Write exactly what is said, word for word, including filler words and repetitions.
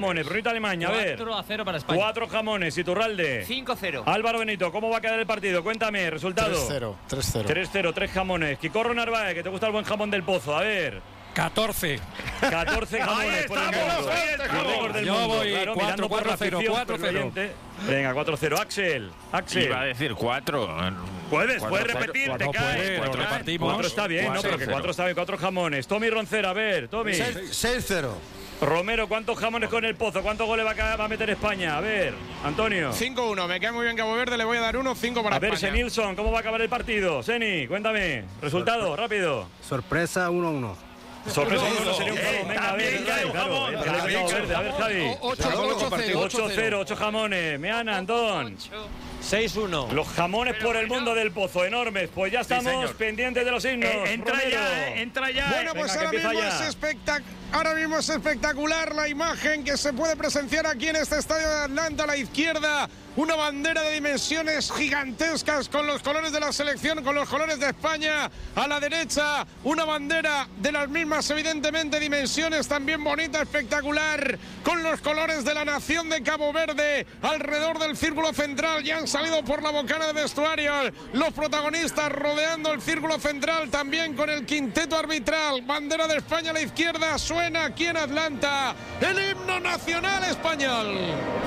jamones, Brunito Alemania, a ver. cuatro a cero para España. Cuatro jamones, Iturralde. cinco cero. Álvaro Benito, ¿cómo va a quedar el partido? Cuéntame, resultado. tres cero. tres cero. tres cero, tres jamones. Quicorro Narváez, que te gusta el buen jamón del Pozo, a ver. catorce. catorce jamones por el mundo. Récord del Yo mundo, voy claro, cuatro, mirando por la cuatro cero, afición, cuatro por el cero. oyente. Venga, cuatro cero. Axel, Axel. Iba a decir cuatro. Puedes, Cuatro, puedes cuatro, repetir, cuatro, te caes. puede, Cuatro, lo repartimos. cuatro está bien, no, Cuatro, pero que cero. cuatro está bien, cuatro jamones. Tommy Roncero, a ver, Tommy. seis cero. Romero, ¿cuántos jamones con el Pozo? ¿Cuántos goles va a, va a meter España? A ver, Antonio. cinco uno, me cae muy bien Cabo Verde, le voy a dar uno, cinco para A ver, España. Senilson, ¿cómo va a acabar el partido? Seni, cuéntame. Resultado, rápido. Sorpresa uno a uno. Sorpresa, no sería un Eh, jamón. Venga, a ver, también cae un claro, jamón, eh, para el también Cabo cae un Verde. A ver, Javi. ocho cero. ocho cero, ocho jamones. Meana, Antón. seis uno. Los jamones por el mundo del Pozo, enormes. Pues ya estamos señor. pendientes de los himnos. Eh, entra Romero. ya, eh, entra ya. Bueno, pues Venga, que ahora empieza mismo, ya. es espectac- ahora mismo es espectacular la imagen que se puede presenciar aquí en este estadio de Atlanta. A la izquierda, una bandera de dimensiones gigantescas con los colores de la selección, con los colores de España. A la derecha, una bandera de las mismas, evidentemente, dimensiones, también bonita, espectacular, con los colores de la nación de Cabo Verde alrededor del círculo central. Ya han salido por la bocana de vestuario los protagonistas rodeando el círculo central, también con el quinteto arbitral. Bandera de España a la izquierda, suena aquí en Atlanta el himno nacional español.